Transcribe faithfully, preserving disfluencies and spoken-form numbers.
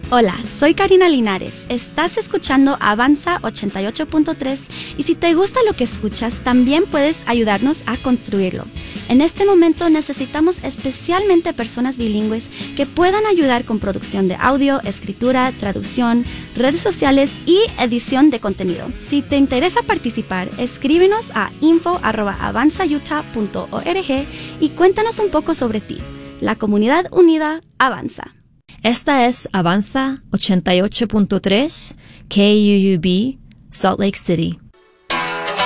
Hola, soy Karina Linares. Estás escuchando Avanza ochenta y ocho punto tres y si te gusta lo que escuchas, también puedes ayudarnos a construirlo. En este momento necesitamos especialmente personas bilingües que puedan ayudar con producción de audio, escritura, traducción, redes sociales y edición de contenido. Si te interesa participar, escríbenos a info arroba avanza utah punto org y cuéntanos un poco sobre ti. La comunidad unida avanza. Esta es Avanza ochenta y ocho punto tres K U U B, Salt Lake City.